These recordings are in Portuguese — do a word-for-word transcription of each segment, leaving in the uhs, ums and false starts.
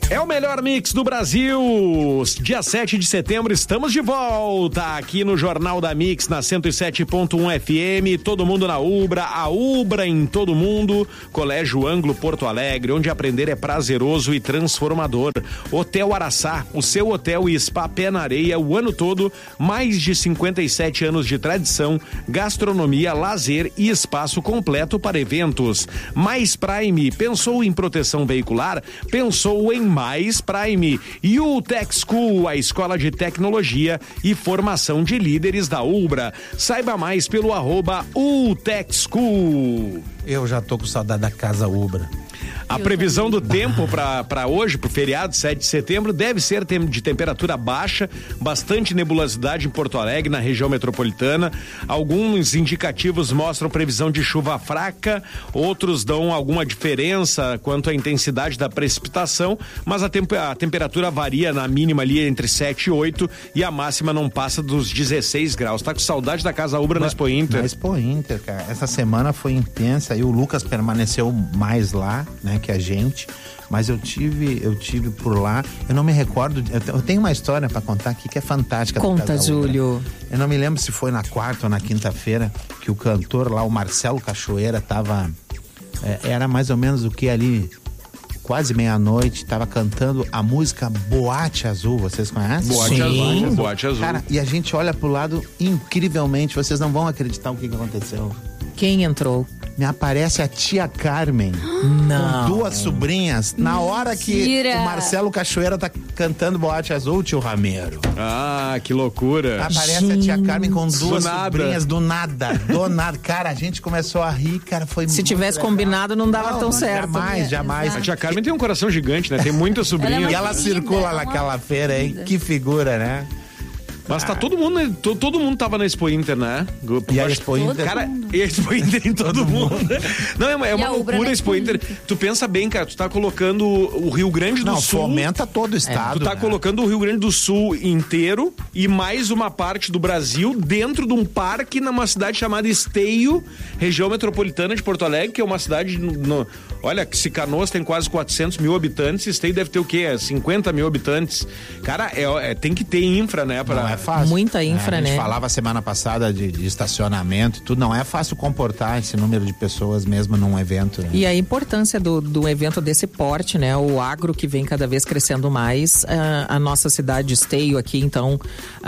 É o melhor mix do Brasil. Dia sete de setembro estamos de volta aqui no Jornal da Mix na cento e sete ponto um F M. Todo mundo na Ubra, a Ubra em todo mundo. Colégio Ângulo Porto Alegre, onde aprender é prazeroso e transformador. Hotel Araçá, o seu hotel e spa pé na areia o ano todo. Mais de cinquenta e sete anos de tradição, gastronomia, lazer e espaço completo para eventos. Mais Prime, pensou em proteção veicular? Pensou em Mais Prime. E o Tech School, a escola de tecnologia e formação de líderes da Ubra. Saiba mais pelo arroba U Tech School. Eu já tô com saudade da Casa Ubra. A previsão do tempo para hoje, pro feriado, sete de setembro, deve ser de temperatura baixa, bastante nebulosidade em Porto Alegre, na região metropolitana. Alguns indicativos mostram previsão de chuva fraca, outros dão alguma diferença quanto à intensidade da precipitação, mas a, temp- a temperatura varia na mínima ali entre sete e oito e a máxima não passa dos dezesseis graus. Tá com saudade da Casa Ubra na Expo Inter? Na Expo Inter, cara. Essa semana foi intensa e o Lucas permaneceu mais lá, né, que a gente, mas eu tive, eu tive por lá, eu não me recordo, eu tenho uma história pra contar aqui que é fantástica. Conta, Júlio. Eu não me lembro se foi na quarta ou na quinta-feira que o cantor lá, o Marcelo Cachoeira, tava, é, era mais ou menos o que ali, quase meia-noite, tava cantando a música Boate Azul, vocês conhecem? Boate Sim. Azul, Boate Azul. Cara, e a gente olha pro lado, incrivelmente, vocês não vão acreditar o que, que aconteceu. Quem entrou? Me aparece a tia Carmen. Não. Com duas sobrinhas. Na hora que Mentira. o Marcelo Cachoeira tá cantando Boate Azul, tio Ramiro. Ah, que loucura. Aparece gente. A tia Carmen com duas do sobrinhas do nada. Do nada. Cara, a gente começou a rir, cara, foi Se muito tivesse legal. combinado, não dava Não, tão não, certo. Jamais, jamais. A tia Carmen tem um coração gigante, né? Tem muitas sobrinhas. Ela é E uma ela querida, circula é uma naquela feira, hein? querida. Que figura, né? Mas tá todo mundo, né? todo, todo mundo tava na Expo Inter, né? E a Expo Inter? Cara, e a Expo Inter em todo mundo. Não, é uma, é uma a Ubra loucura na a Expo Expo Inter. Tu pensa bem, cara, tu tá colocando o Rio Grande do Não, Sul... fomenta todo o estado. Tu tá né? colocando o Rio Grande do Sul inteiro e mais uma parte do Brasil dentro de um parque numa cidade chamada Esteio, região metropolitana de Porto Alegre, que é uma cidade... No, no, olha, se Canoas tem quase quatrocentos mil habitantes, Esteio deve ter o quê? cinquenta mil habitantes. Cara, é, é, tem que ter infra, né? Pra... Não é fácil. Muita infra, é, a gente né? falava semana passada de, de estacionamento e tudo. Não é fácil comportar esse número de pessoas mesmo num evento. Né? E a importância do, do evento desse porte, né? O agro que vem cada vez crescendo mais. A, a nossa cidade Esteio aqui, então,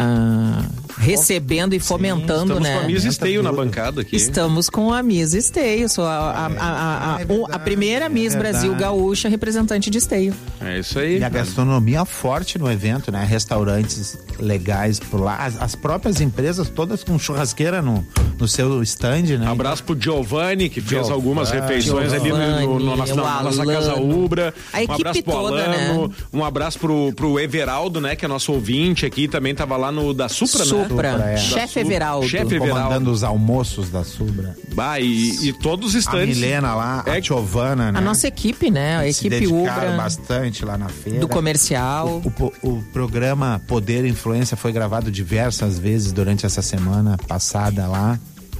a, recebendo e fomentando, Estamos né? com a Miss Esteio na tudo. bancada aqui. Estamos com a Miss Esteio, sou a, a, a, a, a, É o- a verdade, primeira é Miss verdade. Brasil gaúcha representante de Esteio. É isso aí. E a gastronomia forte no evento, né? Restaurantes legais por lá. As, as próprias empresas todas com churrasqueira no, no seu stand, né? Abraço pro Giovanni, que fez Giovanni. algumas refeições ali no, no, no, nossa, o na nossa Alano. Casa Ubra. A Um equipe abraço pro toda, Alano, né? um abraço pro, pro Everaldo, né, que é nosso ouvinte aqui, também tava lá no da Supra, né? Supra, Supra, é. chefe Da Su- Everaldo. Chefe Everaldo. Comandando os almoços da Subra. Bah, e, e todos os A estandes. Milena lá, É- a Giovana, né? A nossa equipe, né? A Se equipe dedicaram Ubra bastante lá na feira. do comercial. O, o- o programa Poder e Influência foi gravado diversas vezes durante essa semana passada lá.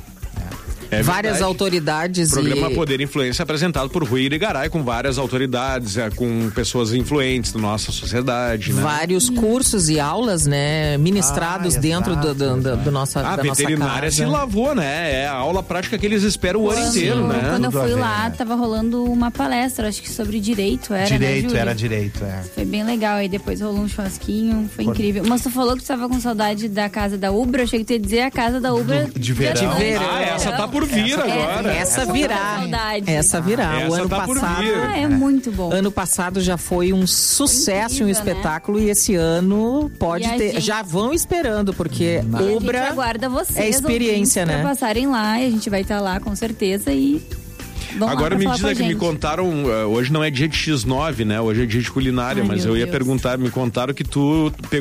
É várias verdade. autoridades Programa e... Poder e Influência apresentado por Rui Irigaray, com várias autoridades, é, com pessoas influentes da nossa sociedade, né? vários cursos e aulas, né, ministrados Ah, dentro do, do, do, exato, do nossa, A da nossa veterinária casa. se lavou, né? É a aula prática que eles esperam o ano Quando- inteiro, né? Quando eu Tudo a fui ver, lá, né? tava rolando uma palestra, acho que sobre direito, era, direito, né, Júlia? era direito, é. Foi bem legal, aí depois rolou um churrasquinho, foi incrível. Mas tu falou que tu tava com saudade da casa da Ubra, eu achei que tu ia dizer a casa da Ubra Do- de verão. Atlântica. De verão. Ah, essa tá por vir Essa- agora. Essa Muita virá. saudade. Essa virá. Essa o ano tá por passado. vir. Ah, é muito bom. Ano passado já foi um sucesso e um incrível, espetáculo e esse ano pode E a ter. gente- Já vão esperando, porque E a gente Ubra aguarda vocês, é experiência, ouvintes, né? pra passarem lá e a gente vai estar lá com certeza e vão lá Agora pra me falar diz com a aqui, me gente. contaram, uh, hoje não é dia de X nove, né? Hoje é dia de culinária, Ai, mas meu eu ia Deus. perguntar, me contaram que tu pegou